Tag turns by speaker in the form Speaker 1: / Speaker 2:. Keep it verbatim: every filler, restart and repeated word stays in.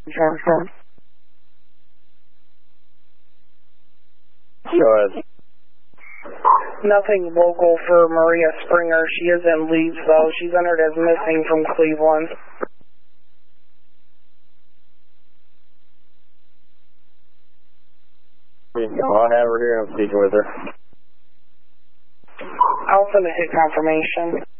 Speaker 1: Transfer.
Speaker 2: Go ahead.
Speaker 1: Nothing local for Maria Springer. She is in Leeds, though. She's entered as missing from Cleveland.
Speaker 2: I'll have her here. I'm speaking with her.
Speaker 1: I'll send a hit confirmation.